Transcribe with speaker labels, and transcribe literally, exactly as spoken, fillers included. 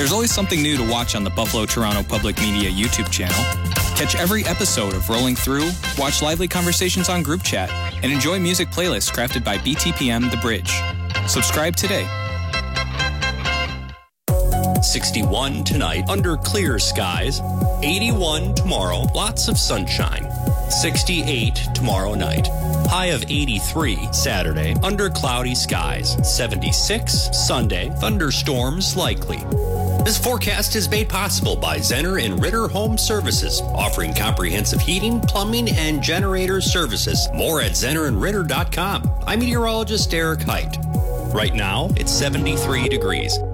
Speaker 1: There's always something new to watch on the Buffalo Toronto Public Media YouTube channel. Catch every episode of Rolling Through, watch lively conversations on group chat, and enjoy music playlists crafted by B T P M The Bridge. Subscribe today.
Speaker 2: sixty-one tonight under clear skies. eighty-one tomorrow, lots of sunshine. sixty-eight tomorrow night. High of eighty-three Saturday under cloudy skies. seventy-six Sunday, thunderstorms likely. This forecast is made possible by Zenner and Ritter Home Services, offering comprehensive heating, plumbing, and generator services. More at zenner and ritter dot com. I'm meteorologist Eric Height. Right now, it's seventy-three degrees.